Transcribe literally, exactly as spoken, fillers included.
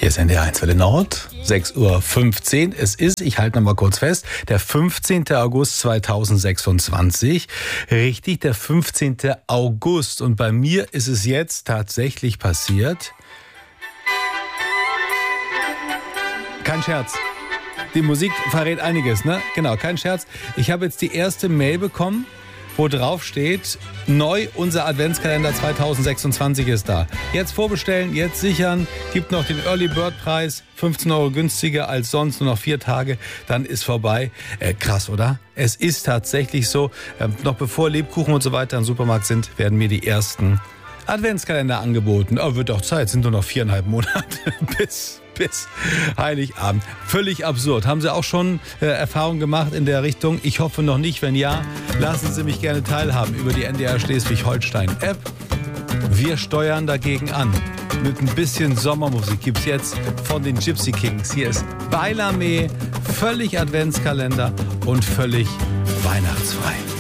Hier ist N D R eins Welle Nord, sechs Uhr fünfzehn. Es ist, ich halte noch mal kurz fest, der fünfzehnten August zweitausendsechsundzwanzig. Richtig, der fünfzehnten August. Und bei mir ist es jetzt tatsächlich passiert. Kein Scherz. Die Musik verrät einiges, ne? Genau, kein Scherz. Ich habe jetzt die erste Mail bekommen, wo drauf steht, neu, unser Adventskalender zweitausendsechsundzwanzig ist da. Jetzt vorbestellen, jetzt sichern, gibt noch den Early Bird Preis, fünfzehn Euro günstiger als sonst, nur noch vier Tage, dann ist vorbei. Äh, krass, oder? Es ist tatsächlich so, äh, noch bevor Lebkuchen und so weiter im Supermarkt sind, werden mir die ersten Adventskalender angeboten. Oh, wird auch Zeit, sind nur noch viereinhalb Monate bis... bis Heiligabend. Völlig absurd. Haben Sie auch schon äh, Erfahrungen gemacht in der Richtung? Ich hoffe noch nicht. Wenn ja, lassen Sie mich gerne teilhaben über die N D R Schleswig-Holstein-App. Wir steuern dagegen an. Mit ein bisschen Sommermusik gibt es jetzt von den Gypsy Kings. Hier ist Beilermee, völlig Adventskalender und völlig weihnachtsfrei.